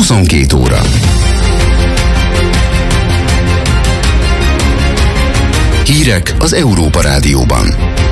22 óra. Hírek az Európa Rádióban.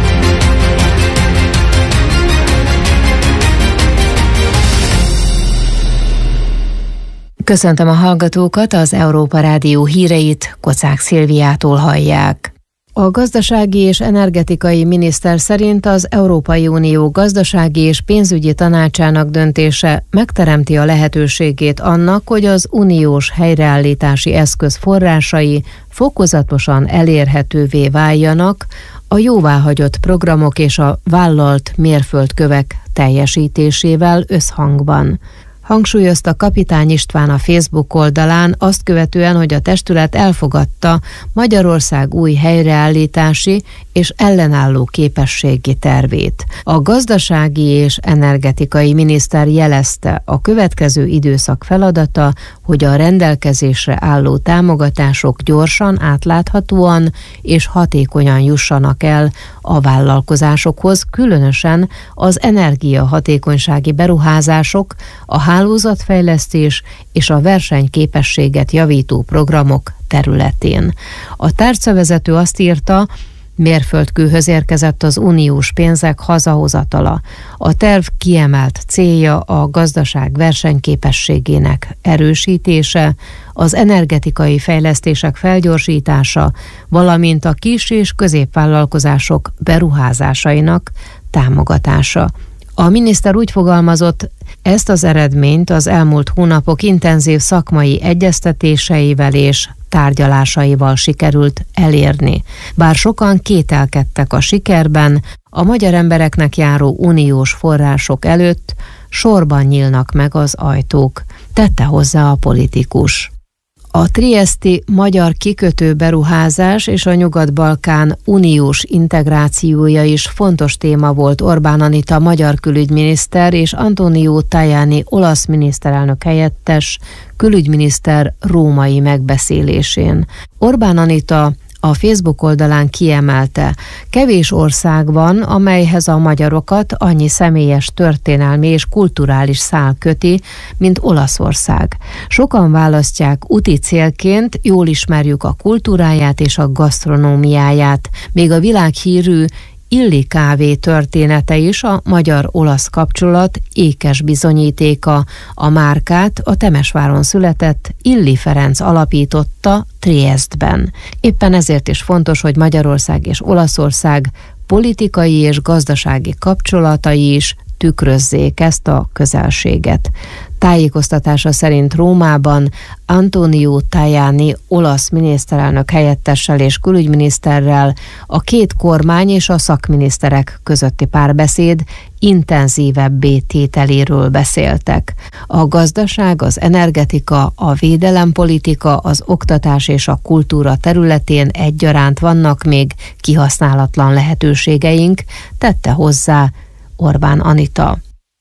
Köszöntöm a hallgatókat, az Európa Rádió híreit Kocák Szilviától hallják. A gazdasági és energetikai miniszter szerint az Európai Unió gazdasági és pénzügyi tanácsának döntése megteremti a lehetőségét annak, hogy az uniós helyreállítási eszköz forrásai fokozatosan elérhetővé váljanak a jóváhagyott programok és a vállalt mérföldkövek teljesítésével összhangban. Hangsúlyozta Kapitány István a Facebook oldalán azt követően, hogy a testület elfogadta Magyarország új helyreállítási és ellenálló képességi tervét. A gazdasági és energetikai miniszter jelezte, a következő időszak feladata, hogy a rendelkezésre álló támogatások gyorsan, átláthatóan és hatékonyan jussanak el a vállalkozásokhoz, különösen az energiahatékonysági beruházások, a hálózatfejlesztés és a versenyképességet javító programok területén. A tárcavezető azt írta, mérföldkőhöz érkezett az uniós pénzek hazahozatala. A terv kiemelt célja a gazdaság versenyképességének erősítése, az energetikai fejlesztések felgyorsítása, valamint a kis- és középvállalkozások beruházásainak támogatása. A miniszter úgy fogalmazott, ezt az eredményt az elmúlt hónapok intenzív szakmai egyeztetéseivel és tárgyalásaival sikerült elérni. Bár sokan kételkedtek a sikerben, a magyar embereknek járó uniós források előtt sorban nyílnak meg az ajtók, tette hozzá a politikus. A trieszti magyar kikötő beruházás és a Nyugat-Balkán uniós integrációja is fontos téma volt Orbán Anita magyar külügyminiszter és Antonio Tajani olasz miniszterelnök helyettes külügyminiszter római megbeszélésén. Orbán Anita a Facebook oldalán kiemelte, kevés ország van, amelyhez a magyarokat annyi személyes történelmi és kulturális szál köti, mint Olaszország. Sokan választják úti célként, jól ismerjük a kultúráját és a gasztronómiáját, még a világhírű Illy kávé története is a magyar-olasz kapcsolat ékes bizonyítéka. A márkát a Temesváron született Illy Ferenc alapította Triesztben. Éppen ezért is fontos, hogy Magyarország és Olaszország politikai és gazdasági kapcsolatai is tükrözzék ezt a közelséget. Tájékoztatása szerint Rómában Antonio Tajani olasz miniszterelnök helyettessel és külügyminiszterrel a két kormány és a szakminiszterek közötti párbeszéd intenzívebbé tételéről beszéltek. A gazdaság, az energetika, a védelempolitika, az oktatás és a kultúra területén egyaránt vannak még kihasználatlan lehetőségeink, tette hozzá Orbán Anita.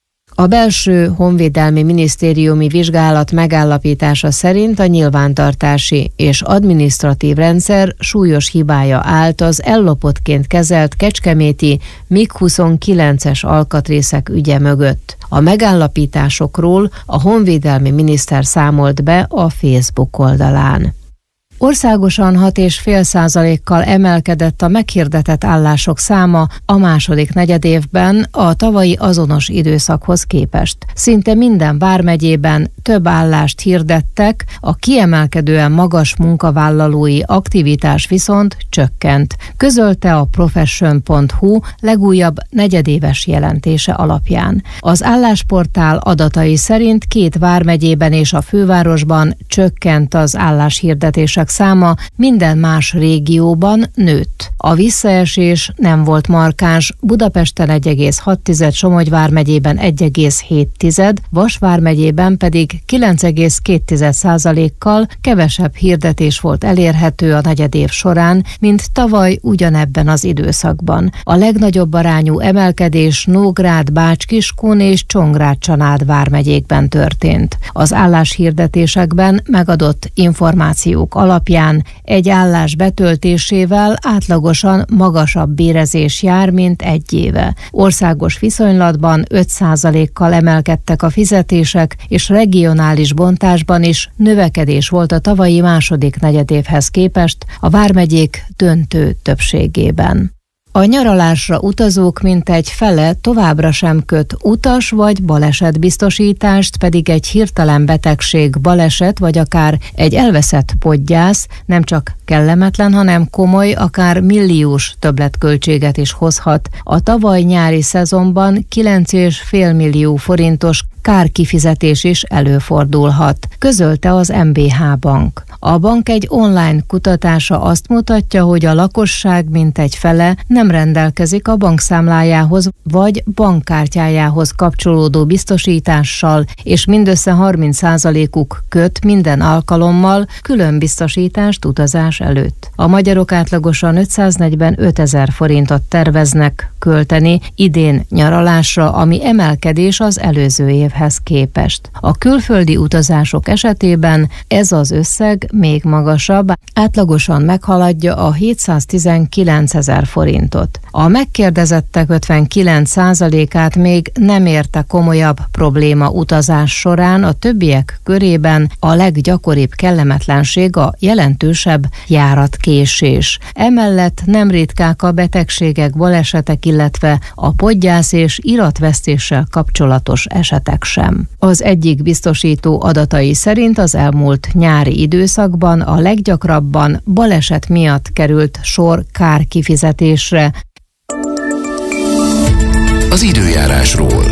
A belső honvédelmi minisztériumi vizsgálat megállapítása szerint a nyilvántartási és adminisztratív rendszer súlyos hibája állt az ellopottként kezelt kecskeméti MiG-29-es alkatrészek ügye mögött. A megállapításokról a honvédelmi miniszter számolt be a Facebook oldalán. Országosan 6,5%-kal emelkedett a meghirdetett állások száma a második negyedévben a tavalyi azonos időszakhoz képest. Szinte minden vármegyében több állást hirdettek, a kiemelkedően magas munkavállalói aktivitás viszont csökkent, közölte a Profession.hu legújabb negyedéves jelentése alapján. Az állásportál adatai szerint 2 vármegyében és a fővárosban csökkent az álláshirdetések száma, minden más régióban nőtt. A visszaesés nem volt markáns, Budapesten 1,6, Somogy vármegyében 1,7, Vas vármegyében pedig 9,2%-kal kevesebb hirdetés volt elérhető a negyedév során, mint tavaly ugyanebben az időszakban. A legnagyobb arányú emelkedés Nógrád, Bács-Kiskun és Csongrád-Csanád vármegyékben történt. Az álláshirdetésekben megadott információk alapján alapján egy állás betöltésével átlagosan magasabb bérezés jár, mint egy éve. Országos viszonylatban 5%-kal emelkedtek a fizetések, és regionális bontásban is növekedés volt a tavalyi második negyedévhez képest a vármegyék döntő többségében. A nyaralásra utazók mintegy fele továbbra sem köt utas vagy balesetbiztosítást, pedig egy hirtelen betegség, baleset vagy akár egy elveszett podgyász nem csak kellemetlen, hanem komoly, akár milliós többletköltséget is hozhat. A tavaly nyári szezonban 9,5 millió forintos kárkifizetés is előfordulhat, közölte az MBH Bank. A bank egy online kutatása azt mutatja, hogy a lakosság mintegy fele nem rendelkezik a bankszámlájához vagy bankkártyájához kapcsolódó biztosítással, és mindössze 30%-uk köt minden alkalommal külön biztosítást utazás előtt. A magyarok átlagosan 545 000 forintot terveznek költeni idén nyaralásra, ami emelkedés az előző évhez képest. A külföldi utazások esetében ez az összeg még magasabb, átlagosan meghaladja a 719 000 forintot. A megkérdezettek 59%-át még nem érte komolyabb probléma utazás során, a többiek körében a leggyakoribb kellemetlenség a jelentősebb járatkésés. Emellett nem ritkák a betegségek, balesetek, illetve a podgyász és iratvesztéssel kapcsolatos esetek sem. Az egyik biztosító adatai szerint az elmúlt nyári időszakban a leggyakrabban baleset miatt került sor kárkifizetésre. Az időjárásról.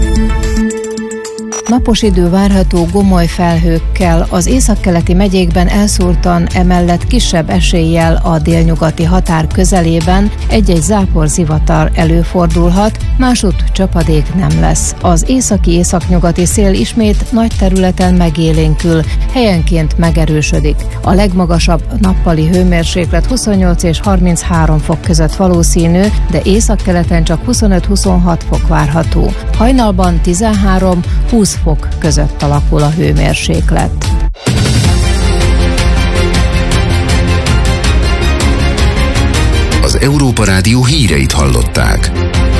Napos idő várható gomoly felhőkkel, az északkeleti megyékben elszórtan, emellett kisebb eséllyel a délnyugati határ közelében egy-egy záporzivatar előfordulhat, másutt csapadék nem lesz. Az északi-északnyugati szél ismét nagy területen megélénkül, helyenként megerősödik. A legmagasabb nappali hőmérséklet 28 és 33 fok között valószínű, de északkeleten csak 25-26 fok várható. Hajnalban 13-20 fok között alakul a hőmérséklet. Az Európa Rádió híreit hallották.